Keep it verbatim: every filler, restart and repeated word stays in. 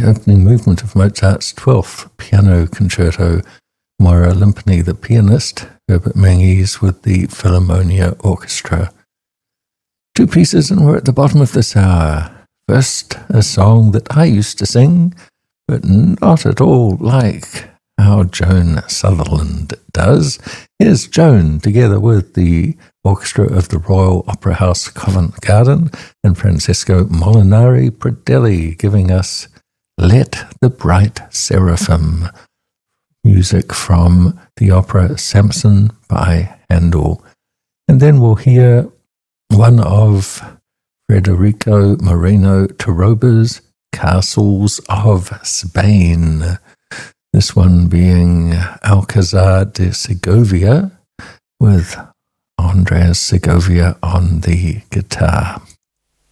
the opening movement of Mozart's twelfth Piano Concerto, Moira Limpany, the pianist, Herbert Manges with the Philharmonia Orchestra. Two pieces, and we're at the bottom of this hour. First, a song that I used to sing, but not at all like how Joan Sutherland does. Here's Joan, together with the orchestra of the Royal Opera House Covent Garden and Francesco Molinari Pradelli, giving us Let the Bright Seraphim, music from the opera Samson by Handel. And then we'll hear one of Federico Moreno Taroba's Castles of Spain. This one being Alcazar de Segovia, with Andres Segovia on the guitar.